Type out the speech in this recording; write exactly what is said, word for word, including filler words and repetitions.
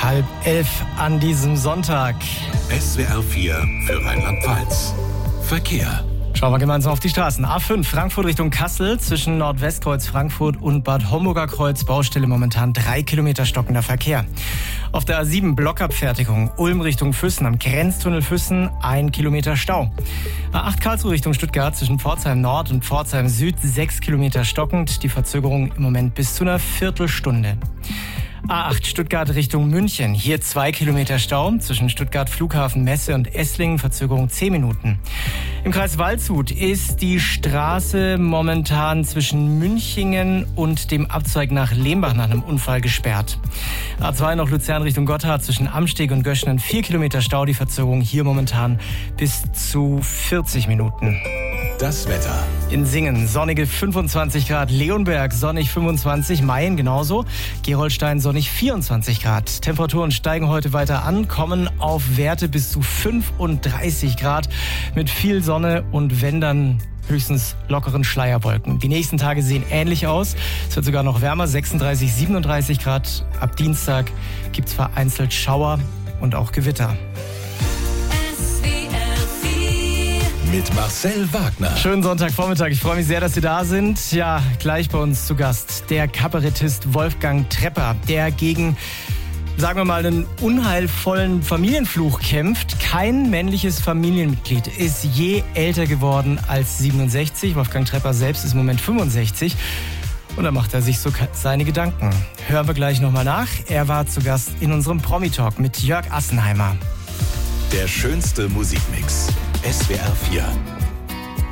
halb elf an diesem Sonntag. S W R vier für Rheinland-Pfalz. Verkehr. Schauen wir gemeinsam auf die Straßen. A fünf Frankfurt Richtung Kassel zwischen Nordwestkreuz Frankfurt und Bad Homburger Kreuz. Baustelle momentan drei Kilometer stockender Verkehr. Auf der A sieben Blockabfertigung Ulm Richtung Füssen am Grenztunnel Füssen ein Kilometer Stau. A acht Karlsruhe Richtung Stuttgart zwischen Pforzheim Nord und Pforzheim Süd sechs Kilometer stockend. Die Verzögerung im Moment bis zu einer Viertelstunde. A acht Stuttgart Richtung München. Hier zwei Kilometer Stau zwischen Stuttgart Flughafen Messe und Esslingen. Verzögerung zehn Minuten. Im Kreis Waldshut ist die Straße momentan zwischen Münchingen und dem Abzweig nach Lehmbach nach einem Unfall gesperrt. A zwei noch Luzern Richtung Gotthard zwischen Amsteg und Göschenen. vier Kilometer Stau. Die Verzögerung hier momentan bis zu vierzig Minuten. Das Wetter. In Singen sonnige fünfundzwanzig Grad, Leonberg sonnig fünfundzwanzig, Mayen genauso, Gerolstein sonnig vierundzwanzig Grad. Temperaturen steigen heute weiter an, kommen auf Werte bis zu fünfunddreißig Grad mit viel Sonne und wenn dann höchstens lockeren Schleierwolken. Die nächsten Tage sehen ähnlich aus. Es wird sogar noch wärmer, sechsunddreißig, siebenunddreißig Grad. Ab Dienstag gibt es vereinzelt Schauer und auch Gewitter. Mit Marcel Wagner. Schönen Sonntagvormittag. Ich freue mich sehr, dass Sie da sind. Ja, gleich bei uns zu Gast der Kabarettist Wolfgang Trepper, der gegen, sagen wir mal, einen unheilvollen Familienfluch kämpft. Kein männliches Familienmitglied ist je älter geworden als siebenundsechzig. Wolfgang Trepper selbst ist im Moment fünfundsechzig. Und da macht er sich so seine Gedanken. Hören wir gleich nochmal nach. Er war zu Gast in unserem Promi-Talk mit Jörg Assenheimer. Der schönste Musikmix. S W R vier.